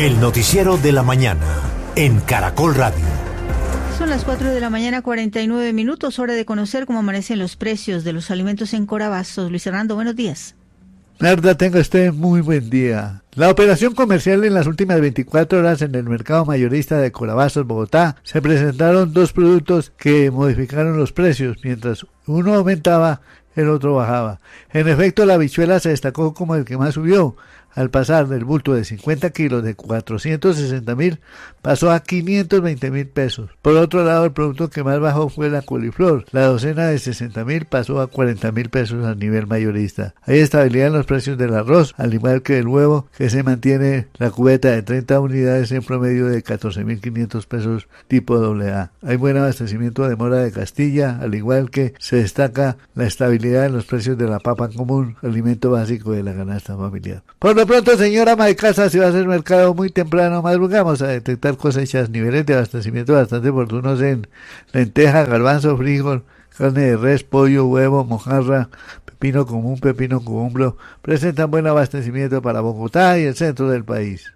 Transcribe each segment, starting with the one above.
El noticiero de la mañana en Caracol Radio. Son las 4:49 a.m, hora de conocer cómo amanecen los precios de los alimentos en Corabastos. Luis Hernando, buenos días. Narda, tenga usted muy buen día. La operación comercial en las últimas 24 horas en el mercado mayorista de Corabastos, Bogotá, se presentaron dos productos que modificaron los precios, mientras uno aumentaba, el otro bajaba. En efecto, la habichuela se destacó como el que más subió, al pasar del bulto de 50 kilos de 460.000, pasó a 520.000 pesos. Por otro lado, el producto que más bajó fue la coliflor. La docena de 60.000 pasó a 40.000 pesos a nivel mayorista. Hay estabilidad en los precios del arroz, al igual que del huevo, que se mantiene la cubeta de 30 unidades en promedio de 14.500 pesos tipo AA. Hay buen abastecimiento de mora de Castilla, al igual que se destaca la estabilidad en los precios de la papa común, alimento básico de la canasta familiar. Por lo pronto, señora ama de casa, si va a hacer mercado muy temprano, madrugamos a detectar cosechas, niveles de abastecimiento bastante oportunos en lenteja, garbanzo, frijol, carne de res, pollo, huevo, mojarra, pepino común, pepino cumbro, presentan buen abastecimiento para Bogotá y el centro del país.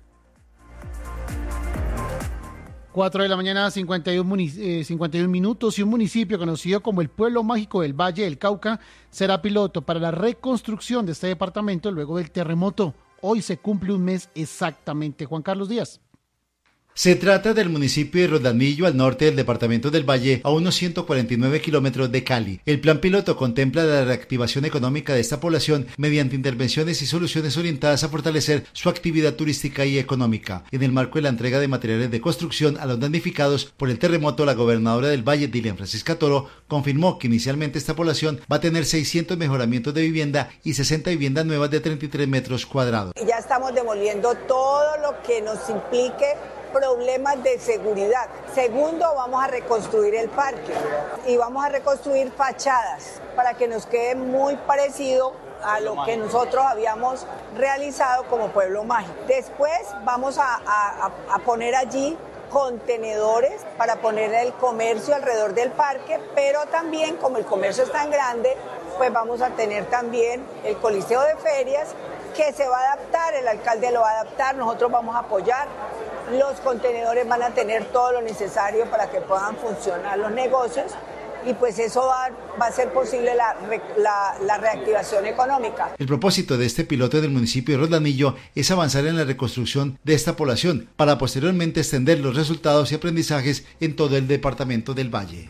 4:51 a.m, y un municipio conocido como el Pueblo Mágico del Valle del Cauca será piloto para la reconstrucción de este departamento luego del terremoto. Hoy se cumple un mes exactamente. Juan Carlos Díaz. Se trata del municipio de Rodamillo, al norte del departamento del Valle, a unos 149 kilómetros de Cali. El plan piloto contempla la reactivación económica de esta población mediante intervenciones y soluciones orientadas a fortalecer su actividad turística y económica. En el marco de la entrega de materiales de construcción a los damnificados por el terremoto, la gobernadora del Valle, Dilian Francisca Toro, confirmó que inicialmente esta población va a tener 600 mejoramientos de vivienda y 60 viviendas nuevas de 33 metros cuadrados. Ya estamos demoliendo todo lo que nos implique problemas de seguridad. Segundo, vamos a reconstruir el parque y vamos a reconstruir fachadas para que nos quede muy parecido a lo que nosotros habíamos realizado como Pueblo Mágico. Después vamos a poner allí contenedores para poner el comercio alrededor del parque, pero también como el comercio es tan grande, pues vamos a tener también el Coliseo de Ferias que se va a adaptar, el alcalde lo va a adaptar, nosotros vamos a apoyar. Los contenedores van a tener todo lo necesario para que puedan funcionar los negocios y pues eso va a ser posible la reactivación económica. El propósito de este piloto del municipio de Rodamillo es avanzar en la reconstrucción de esta población para posteriormente extender los resultados y aprendizajes en todo el departamento del Valle.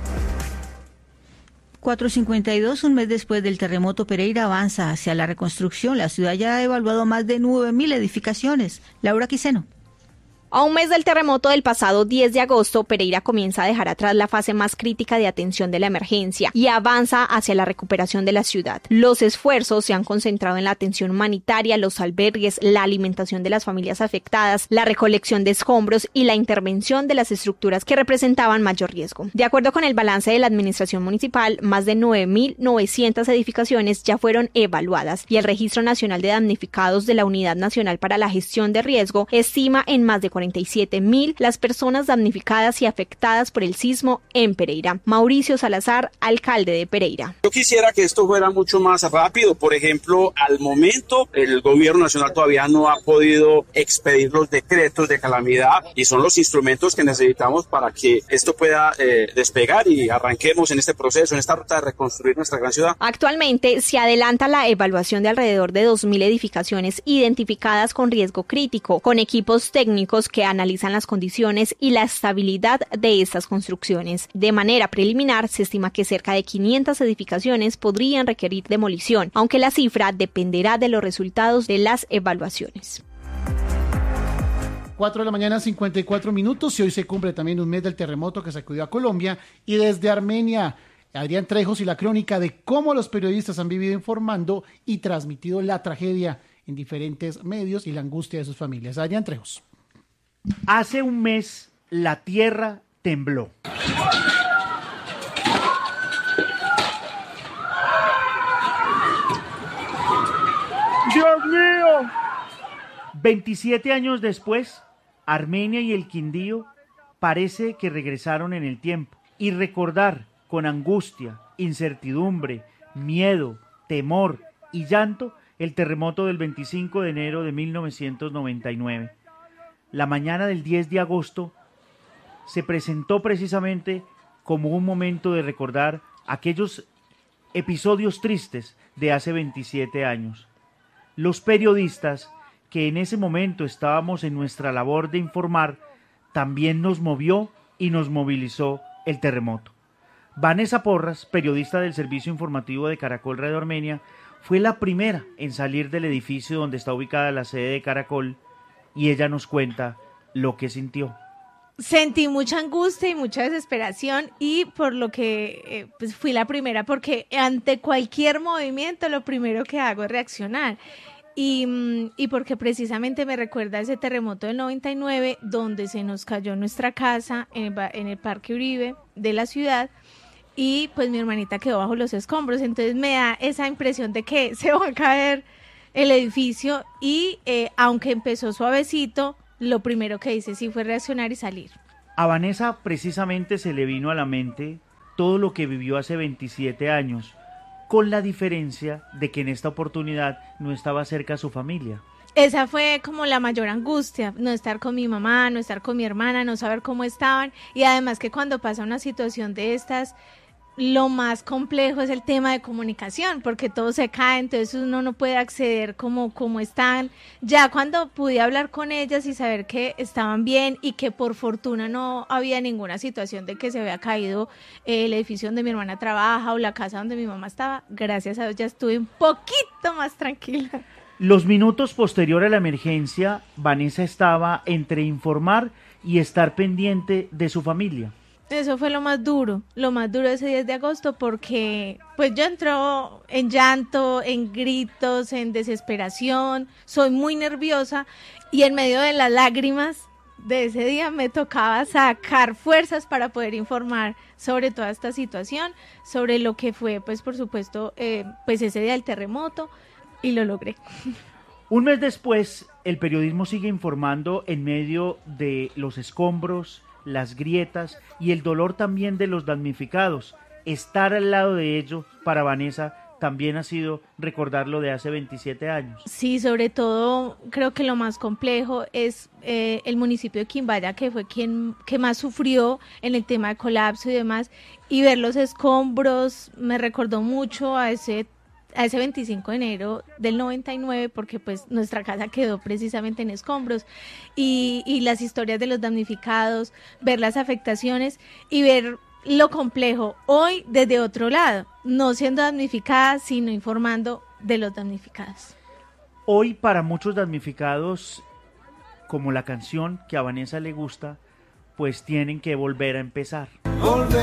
4:52, un mes después del terremoto, Pereira avanza hacia la reconstrucción. La ciudad ya ha evaluado más de 9.000 edificaciones. Laura Quiseno. A un mes del terremoto del pasado 10 de agosto, Pereira comienza a dejar atrás la fase más crítica de atención de la emergencia y avanza hacia la recuperación de la ciudad. Los esfuerzos se han concentrado en la atención humanitaria, los albergues, la alimentación de las familias afectadas, la recolección de escombros y la intervención de las estructuras que representaban mayor riesgo. De acuerdo con el balance de la administración municipal, más de 9.900 edificaciones ya fueron evaluadas y el Registro Nacional de Damnificados de la Unidad Nacional para la Gestión de Riesgo estima en más de 47.000 las personas damnificadas y afectadas por el sismo en Pereira. Mauricio Salazar, alcalde de Pereira. Yo quisiera que esto fuera mucho más rápido. Por ejemplo, al momento el gobierno nacional todavía no ha podido expedir los decretos de calamidad y son los instrumentos que necesitamos para que esto pueda despegar y arranquemos en este proceso, en esta ruta de reconstruir nuestra gran ciudad. Actualmente se adelanta la evaluación de alrededor de 2.000 edificaciones identificadas con riesgo crítico, con equipos técnicos que analizan las condiciones y la estabilidad de estas construcciones. De manera preliminar, se estima que cerca de 500 edificaciones podrían requerir demolición, aunque la cifra dependerá de los resultados de las evaluaciones. 4:54 a.m, y hoy se cumple también un mes del terremoto que sacudió a Colombia. Y desde Armenia, Adrián Trejos y la crónica de cómo los periodistas han vivido informando y transmitido la tragedia en diferentes medios y la angustia de sus familias. Adrián Trejos. Hace un mes la tierra tembló. ¡Dios mío! 27 años después, Armenia y el Quindío parece que regresaron en el tiempo. Y recordar con angustia, incertidumbre, miedo, temor y llanto el terremoto del 25 de enero de 1999. la mañana del 10 de agosto se presentó precisamente como un momento de recordar aquellos episodios tristes de hace 27 años. Los periodistas que en ese momento estábamos en nuestra labor de informar, también nos movió y nos movilizó el terremoto. Vanessa Porras, periodista del servicio informativo de Caracol Radio Armenia, fue la primera en salir del edificio donde está ubicada la sede de Caracol y ella nos cuenta lo que sintió. Sentí mucha angustia y mucha desesperación y por lo que pues fui la primera, porque ante cualquier movimiento lo primero que hago es reaccionar. Y porque precisamente me recuerda ese terremoto del 99 donde se nos cayó nuestra casa en el Parque Uribe de la ciudad y pues mi hermanita quedó bajo los escombros, entonces me da esa impresión de que se va a caer el edificio y aunque empezó suavecito, lo primero que hice sí fue reaccionar y salir. A Vanessa precisamente se le vino a la mente todo lo que vivió hace 27 años, con la diferencia de que en esta oportunidad no estaba cerca su familia. Esa fue como la mayor angustia, no estar con mi mamá, no estar con mi hermana, no saber cómo estaban, y además que cuando pasa una situación de estas, lo más complejo es el tema de comunicación, porque todo se cae, entonces uno no puede acceder como están. Ya cuando pude hablar con ellas y saber que estaban bien y que por fortuna no había ninguna situación de que se había caído el edificio donde mi hermana trabaja o la casa donde mi mamá estaba, gracias a Dios ya estuve un poquito más tranquila. Los minutos posterior a la emergencia, Vanessa estaba entre informar y estar pendiente de su familia. Eso fue lo más duro ese 10 de agosto porque pues yo entro en llanto, en gritos, en desesperación, soy muy nerviosa y en medio de las lágrimas de ese día me tocaba sacar fuerzas para poder informar sobre toda esta situación, sobre lo que fue pues por supuesto pues ese día del terremoto y lo logré. Un mes después el periodismo sigue informando en medio de los escombros, las grietas y el dolor también de los damnificados. Estar al lado de ellos para Vanessa también ha sido recordar lo de hace 27 años. Sí, sobre todo creo que lo más complejo es el municipio de Quimbaya, que fue quien más sufrió en el tema de colapso y demás, y ver los escombros me recordó mucho a ese 25 de enero del 99, porque pues nuestra casa quedó precisamente en escombros y las historias de los damnificados, ver las afectaciones y ver lo complejo hoy desde otro lado, no siendo damnificada, sino informando de los damnificados. Hoy para muchos damnificados, como la canción que a Vanessa le gusta, pues tienen que volver a empezar.